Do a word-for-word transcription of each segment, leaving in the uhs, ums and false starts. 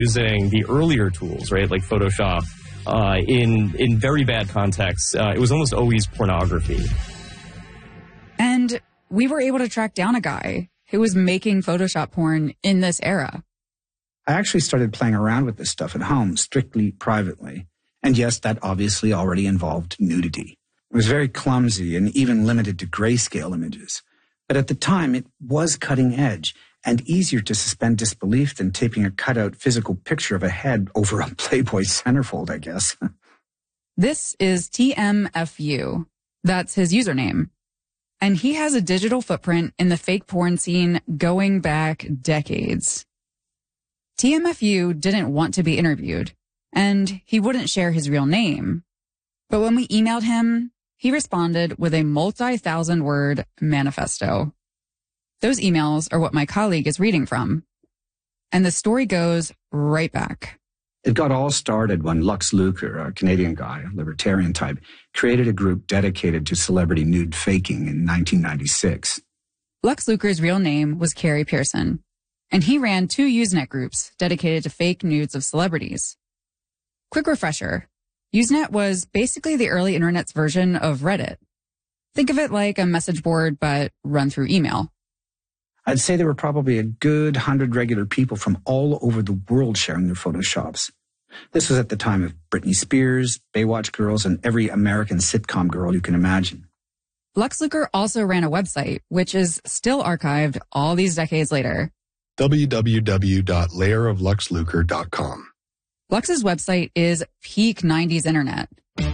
using the earlier tools, right, like Photoshop, uh, in in very bad contexts. Uh, it was almost always pornography. And we were able to track down a guy who was making Photoshop porn in this era. I actually started playing around with this stuff at home, strictly privately. And yes, that obviously already involved nudity. It was very clumsy and even limited to grayscale images. But at the time, it was cutting edge and easier to suspend disbelief than taping a cutout physical picture of a head over a Playboy centerfold, I guess. This is T M F U. That's his username. And he has a digital footprint in the fake porn scene going back decades. T M F U didn't want to be interviewed, and he wouldn't share his real name. But when we emailed him, he responded with a multi-thousand word manifesto. Those emails are what my colleague is reading from. And the story goes right back. It got all started when Lux Luker, a Canadian guy, a libertarian type, created a group dedicated to celebrity nude faking in nineteen ninety-six. Lux Luker's real name was Carey Pearson, and he ran two Usenet groups dedicated to fake nudes of celebrities. Quick refresher. Usenet was basically the early internet's version of Reddit. Think of it like a message board, but run through email. I'd say there were probably a good hundred regular people from all over the world sharing their Photoshops. This was at the time of Britney Spears, Baywatch Girls, and every American sitcom girl you can imagine. Lux Luker also ran a website, which is still archived all these decades later. w w w dot layer of lux luker dot com. Lux's website is peak nineties internet.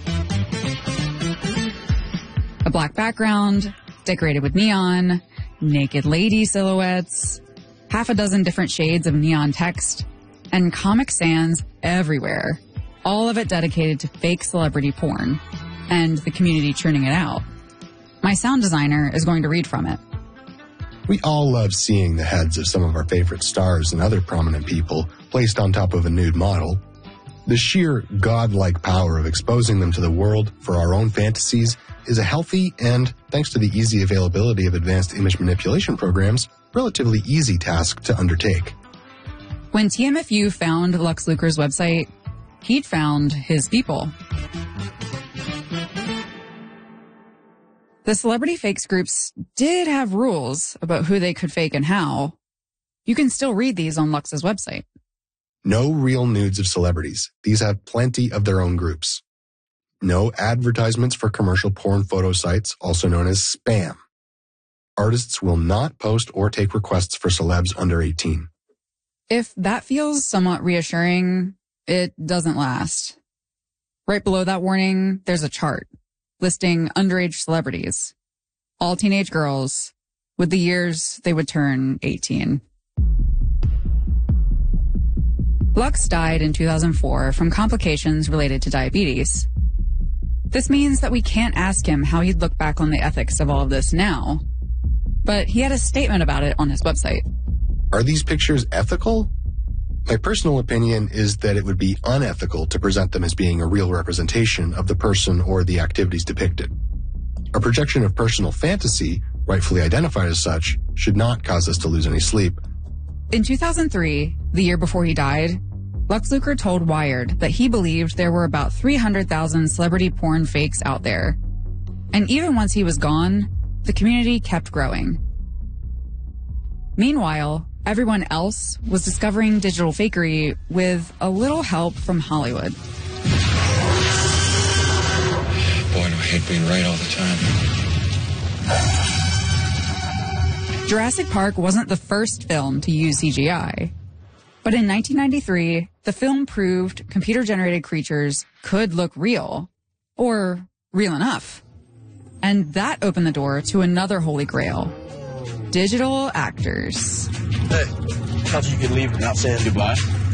A black background, decorated with neon, naked lady silhouettes, half a dozen different shades of neon text, and Comic Sans everywhere. All of it dedicated to fake celebrity porn and the community churning it out. My sound designer is going to read from it. We all love seeing the heads of some of our favorite stars and other prominent people placed on top of a nude model. The sheer godlike power of exposing them to the world for our own fantasies is a healthy and, thanks to the easy availability of advanced image manipulation programs, relatively easy task to undertake. When T M F U found Lux Luker's website, he'd found his people. The celebrity fakes groups did have rules about who they could fake and how. You can still read these on Lux's website. No real nudes of celebrities. These have plenty of their own groups. No advertisements for commercial porn photo sites, also known as spam. Artists will not post or take requests for celebs under eighteen. If that feels somewhat reassuring, it doesn't last. Right below that warning, there's a chart listing underage celebrities, all teenage girls, with the years they would turn eighteen. Lux died in two thousand four from complications related to diabetes. This means that we can't ask him how he'd look back on the ethics of all of this now, but he had a statement about it on his website. Are these pictures ethical? My personal opinion is that it would be unethical to present them as being a real representation of the person or the activities depicted. A projection of personal fantasy, rightfully identified as such, should not cause us to lose any sleep. In two thousand three, the year before he died, Lux Luker told Wired that he believed there were about three hundred thousand celebrity porn fakes out there. And even once he was gone, the community kept growing. Meanwhile, everyone else was discovering digital fakery with a little help from Hollywood. Boy, do I hate being right all the time. Jurassic Park wasn't the first film to use C G I. But in nineteen ninety-three, the film proved computer-generated creatures could look real, or real enough. And that opened the door to another holy grail: digital actors. Hey, thought you could leave without saying goodbye.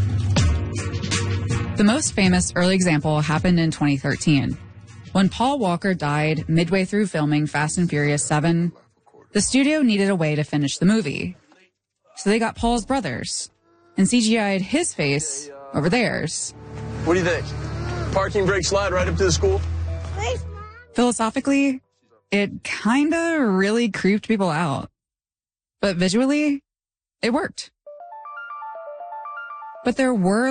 The most famous early example happened in twenty thirteen. When Paul Walker died midway through filming Fast and Furious seven, the studio needed a way to finish the movie. So they got Paul's brothers and C G I'd his face over theirs. What do you think? Parking brake slide right up to the school? Philosophically, it kinda really creeped people out. But visually, it worked. But there were